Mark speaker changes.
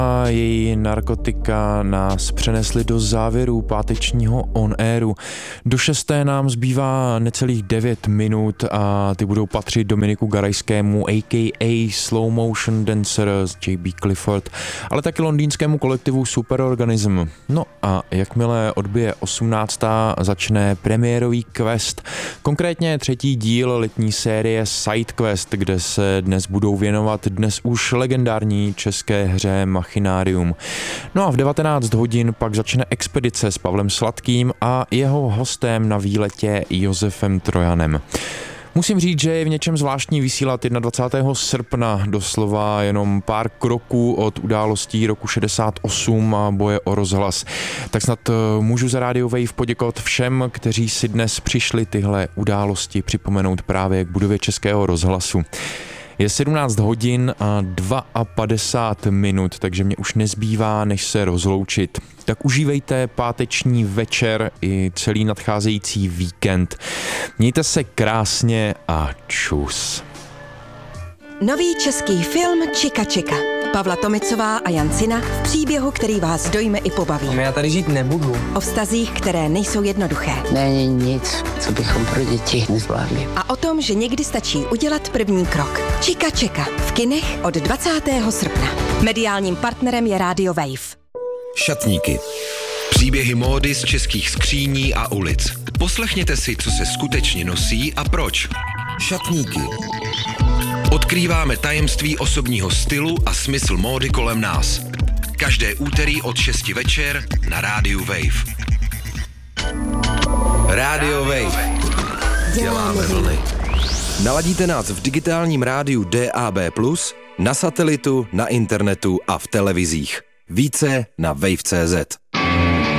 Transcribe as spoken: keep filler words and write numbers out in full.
Speaker 1: A její narkotika nás přenesly do závěru pátečního on-airu. Do šesté nám zbývá necelých devět minut a ty budou patřit Dominiku Garajskému a k a. Slow Motion Dancer z J B Clifford, ale taky londýnskému kolektivu Superorganism. No a jakmile odbije osmnáctá začne premiérový quest, konkrétně třetí díl letní série Side Quest, kde se dnes budou věnovat dnes už legendární české hře Machinarium. No a v devatenáct hodin pak začne expedice s Pavlem Sladkým a jeho hostem na výletě Josefem Trojanem. Musím říct, že je v něčem zvláštní vysílat dvacátého prvního srpna, doslova jenom pár kroků od událostí roku šedesát osm a boje o rozhlas. Tak snad můžu za Radio Wave poděkovat všem, kteří si dnes přišli tyhle události připomenout právě k budově Českého rozhlasu. Je sedmnáct hodin a padesát dva minut, takže mě už nezbývá, než se rozloučit. Tak užívejte páteční večer i celý nadcházející víkend. Mějte se krásně a čus.
Speaker 2: Nový český film Čika Čika. Pavla Tomicová a Jan Cina v příběhu, který vás dojme i pobaví.
Speaker 3: Já tady žít nebudu.
Speaker 2: O vztazích, které nejsou jednoduché.
Speaker 4: Není nic, co bychom pro děti nezvládli.
Speaker 2: A o tom, že někdy stačí udělat první krok. Čika Čika. V kinech od dvacátého srpna. Mediálním partnerem je Radio Wave.
Speaker 5: Šatníky. Příběhy módy z českých skříní a ulic. Poslechněte si, co se skutečně nosí a proč. Šatníky. Odkrýváme tajemství osobního stylu a smysl módy kolem nás. Každé úterý od šesti večer na rádiu Wave. Radio Wave. Děláme vlny. Naladíte nás v digitálním rádiu D A B plus, na satelitu, na internetu a v televizích. Více na wave tečka cé zet.